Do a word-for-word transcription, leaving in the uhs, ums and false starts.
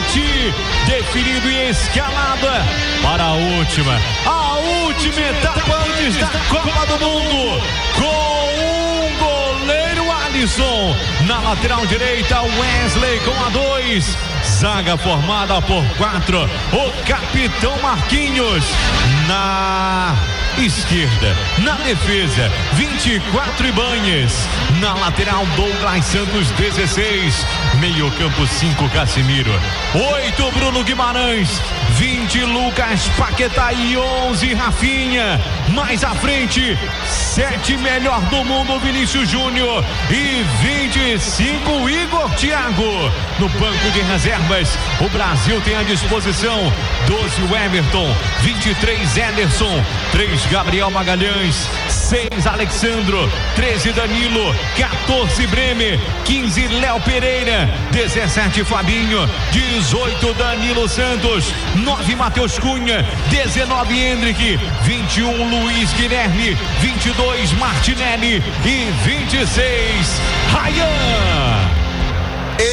sete, definido em escalada para a última, a última etapa antes da Copa do Mundo, com um goleiro Alisson, na lateral direita Wesley com a dois, zaga formada por quatro, o capitão Marquinhos, na esquerda, na defesa vinte e quatro Ibanhes, na lateral Douglas Santos dezesseis, meio campo cinco Casimiro, oito Bruno Guimarães, vinte Lucas Paquetá e onze Rafinha, mais à frente sete melhor do mundo Vinícius Júnior e vinte e cinco Igor Thiago. No banco de reservas o Brasil tem à disposição doze Everton, vinte e três Ederson, três Gabriel Magalhães, seis Alexandro, treze Danilo, quatorze Bremer, quinze Léo Pereira, dezessete Fabinho, dezoito Danilo Santos, nove Matheus Cunha, dezenove Hendrick, vinte e um Luiz Guilherme, vinte e dois Martinelli e vinte e seis Ryan.